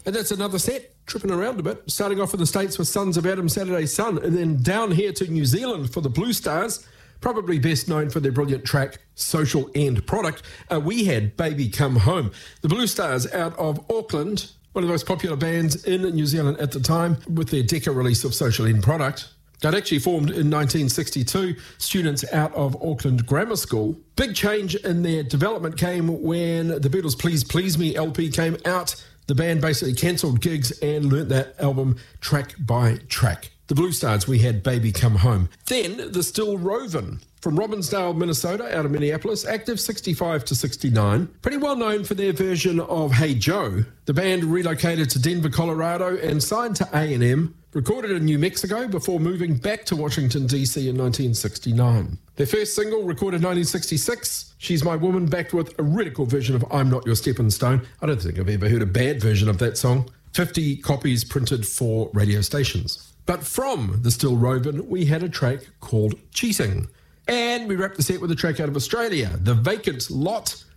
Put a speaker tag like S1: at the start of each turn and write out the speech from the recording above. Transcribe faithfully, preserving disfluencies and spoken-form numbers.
S1: And that's another set, tripping around a bit. Starting off in the States with Sons of Adam, Saturday Sun, and then down here to New Zealand for the Blue Stars, probably best known for their brilliant track, Social End Product. Uh, we had Baby Come Home. The Blue Stars out of Auckland, one of the most popular bands in New Zealand at the time, with their Decca release of Social End Product. They'd actually formed in nineteen sixty-two, students out of Auckland Grammar School. Big change in their development came when the Beatles' Please Please Me L P came out. The band basically cancelled gigs and learnt that album track by track. The Blue Stars, we had Baby Come Home. Then the Still Rovin' from Robbinsdale, Minnesota, out of Minneapolis, active sixty-five to sixty-nine. Pretty well known for their version of Hey Joe. The band relocated to Denver, Colorado and signed to A and M. Recorded in New Mexico before moving back to Washington, D C in nineteen sixty-nine. Their first single, recorded nineteen sixty-six, She's My Woman, backed with a radical version of I'm Not Your Stepping Stone. I don't think I've ever heard a bad version of that song. fifty copies printed for radio stations. But from the Still Rovin', we had a track called Cheating. And we wrapped the set with a track out of Australia, The Vacant Lot,